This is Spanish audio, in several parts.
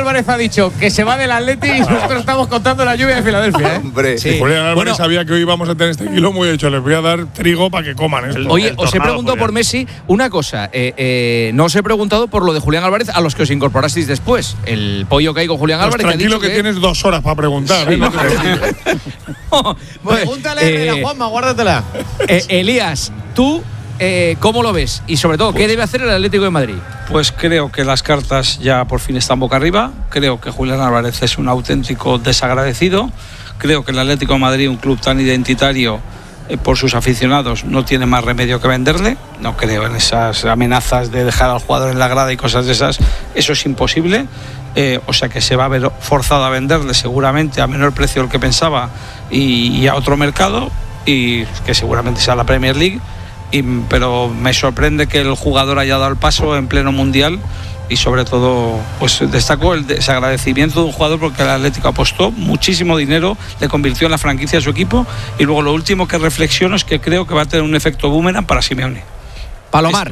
Álvarez ha dicho que se va del Atleti y nosotros estamos contando la lluvia de Filadelfia, ¿eh? Hombre. Sí. Julián Álvarez sabía que hoy íbamos a tener este kilo muy hecho. Les voy a dar trigo para que coman esto. Oye, os he preguntado por Messi una cosa. No os he preguntado por lo de Julián Álvarez a los que os incorporasteis después. El pollo que hay con Julián Álvarez. Tranquilo que tienes 2 horas para preguntar. Sí, No te preocupes. Pregúntale a Juanma, guárdatela. Elías, tú, ¿cómo lo ves? Y sobre todo, ¿qué debe hacer el Atlético de Madrid? Pues creo que las cartas ya por fin están boca arriba. Creo que Julián Álvarez es un auténtico desagradecido. Creo que el Atlético de Madrid, un club tan identitario por sus aficionados, no tiene más remedio que venderle. No creo en esas amenazas de dejar al jugador en la grada y cosas de esas. Eso es imposible. O sea que se va a ver forzado a venderle seguramente a menor precio del que pensaba y a otro mercado, y que seguramente sea la Premier League. Pero me sorprende que el jugador haya dado el paso en pleno mundial, y sobre todo pues destaco el desagradecimiento de un jugador porque el Atlético apostó muchísimo dinero, le convirtió en la franquicia a su equipo, y luego lo último que reflexiono es que creo que va a tener un efecto boomerang para Simeone. Palomar.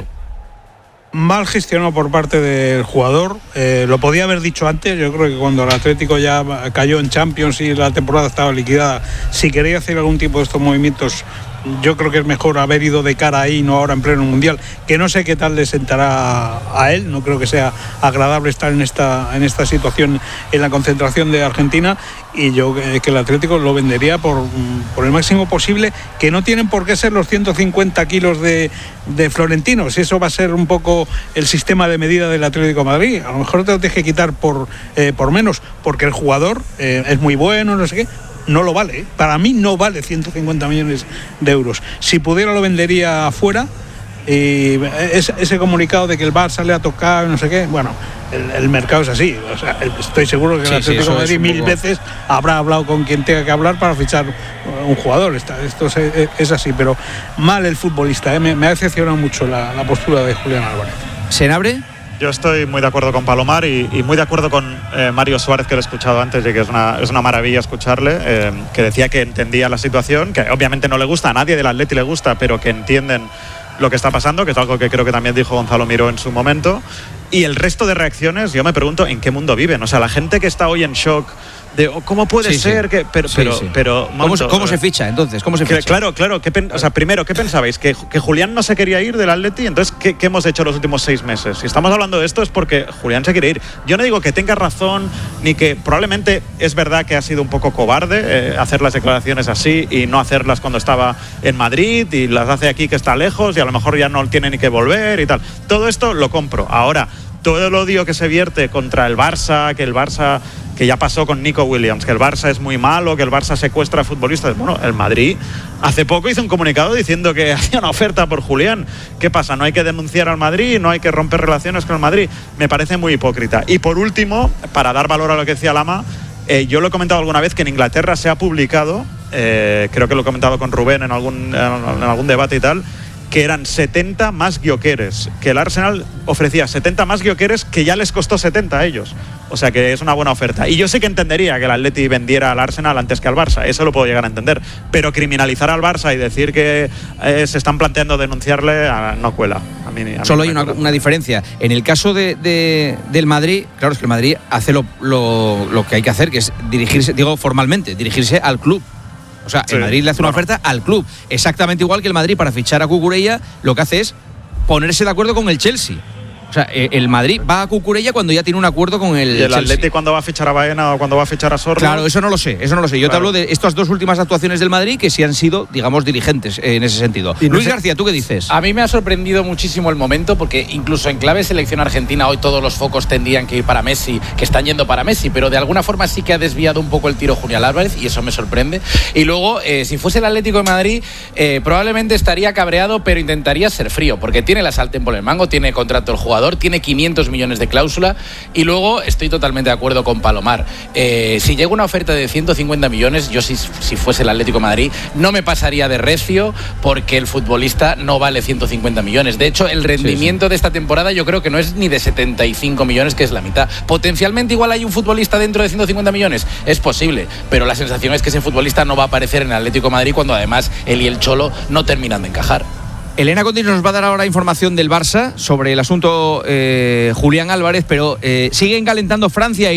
Mal gestionado por parte del jugador. Lo podía haber dicho antes. Yo creo que cuando el Atlético ya cayó en Champions y la temporada estaba liquidada, si quería hacer algún tipo de estos movimientos, yo creo que es mejor haber ido de cara ahí, no ahora en pleno mundial, que no sé qué tal le sentará a él. No creo que sea agradable estar en esta situación en la concentración de Argentina, y yo que el Atlético lo vendería por el máximo posible, que no tienen por qué ser los 150 kilos de Florentino. Si eso va a ser un poco el sistema de medida del Atlético de Madrid, a lo mejor te lo tienes que quitar por menos, porque el jugador es muy bueno, no sé qué. No lo vale, para mí no vale 150 millones de euros. Si pudiera lo vendería afuera. Y ese comunicado de que el Barça le ha tocado, no sé qué, bueno, el mercado es así. O sea, estoy seguro que el Atlético de Madrid 1000 veces habrá hablado con quien tenga que hablar para fichar un jugador. Esto es así, pero mal el futbolista. Me ha decepcionado mucho la postura de Julián Álvarez. ¿Senabre? Yo estoy muy de acuerdo con Palomar y muy de acuerdo con Mario Suárez, que lo he escuchado antes y que es una maravilla escucharle, que decía que entendía la situación, que obviamente no le gusta, a nadie del Atleti le gusta, pero que entienden lo que está pasando, que es algo que creo que también dijo Gonzalo Miró en su momento. Y el resto de reacciones, yo me pregunto en qué mundo viven. O sea, la gente que está hoy en shock de cómo puede ser que pero ¿Cómo se ficha entonces? ¿Cómo se ficha? Claro, o sea, primero, ¿qué pensabais? ¿Que Julián no se quería ir del Atleti? Entonces, ¿qué hemos hecho los últimos 6 meses? Si estamos hablando de esto es porque Julián se quiere ir. Yo no digo que tenga razón, ni que probablemente es verdad que ha sido un poco cobarde hacer las declaraciones así y no hacerlas cuando estaba en Madrid, y las hace aquí que está lejos y a lo mejor ya no tiene ni que volver y tal. Todo esto lo compro. Ahora, todo el odio que se vierte contra el Barça, que ya pasó con Nico Williams, que el Barça es muy malo, que el Barça secuestra a futbolistas. Bueno, el Madrid hace poco hizo un comunicado diciendo que hacía una oferta por Julián. ¿Qué pasa? ¿No hay que denunciar al Madrid? ¿No hay que romper relaciones con el Madrid? Me parece muy hipócrita. Y por último, para dar valor a lo que decía Lama, yo lo he comentado alguna vez que en Inglaterra se ha publicado, creo que lo he comentado con Rubén en algún debate y tal, que eran 70 más Gyökeres, que el Arsenal ofrecía 70 más Gyökeres, que ya les costó 70 a ellos. O sea que es una buena oferta. Y yo sí que entendería que el Atleti vendiera al Arsenal antes que al Barça, eso lo puedo llegar a entender. Pero criminalizar al Barça y decir que se están planteando denunciarle, no cuela. A mí solo hay una diferencia. En el caso del Madrid, claro, es que el Madrid hace lo que hay que hacer, que es dirigirse, digo formalmente, dirigirse al club. O sea, el Madrid le hace una oferta al club. Exactamente igual que el Madrid, para fichar a Cucurella, lo que hace es ponerse de acuerdo con el Chelsea. O sea, el Madrid va a Cucurella cuando ya tiene un acuerdo con el Chelsea. ¿Y el Atleti cuando va a fichar a Baena o cuando va a fichar a Sorlo? Claro, eso no lo sé. Yo te hablo de estas 2 últimas actuaciones del Madrid que sí han sido, digamos, dirigentes en ese sentido. Luis García, ¿tú qué dices? A mí me ha sorprendido muchísimo el momento, porque incluso en clave selección argentina hoy todos los focos tendrían que ir para Messi, que están yendo para Messi, pero de alguna forma sí que ha desviado un poco el tiro Julián Álvarez, y eso me sorprende. Y luego, si fuese el Atlético de Madrid, probablemente estaría cabreado, pero intentaría ser frío, porque tiene la sartén por el mango, tiene contrato el jugador, tiene 500 millones de cláusula, y luego estoy totalmente de acuerdo con Palomar. Si llega una oferta de 150 millones, yo si fuese el Atlético de Madrid no me pasaría de recio, porque el futbolista no vale 150 millones. De hecho, el rendimiento de esta temporada yo creo que no es ni de 75 millones, que es la mitad. Potencialmente igual hay un futbolista dentro de 150 millones, es posible, pero la sensación es que ese futbolista no va a aparecer en el Atlético de Madrid, cuando además él y el Cholo no terminan de encajar. Elena Contis nos va a dar ahora información del Barça sobre el asunto Julián Álvarez, pero siguen calentando Francia y